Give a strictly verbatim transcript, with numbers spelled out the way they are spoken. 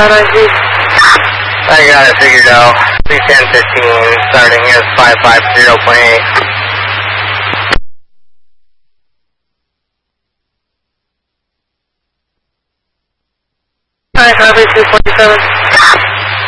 I got it figured out. three ten fifteen, starting is five five zero point eight. Hi, Harvey two forty-seven.